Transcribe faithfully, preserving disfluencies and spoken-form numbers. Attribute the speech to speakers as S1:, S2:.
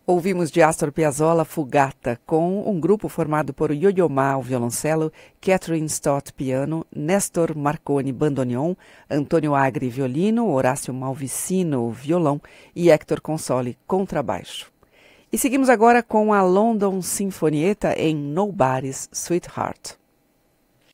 S1: Ouvimos de Astor Piazzolla Fugata, com um grupo formado por Yo-Yo Ma ao violoncelo, Catherine Stott piano, Nestor Marconi bandoneon, Antônio Agri violino, Horácio Malvicino violão e Hector Consoli contrabaixo. E seguimos agora com a London Sinfonietta em Nobody's Sweetheart.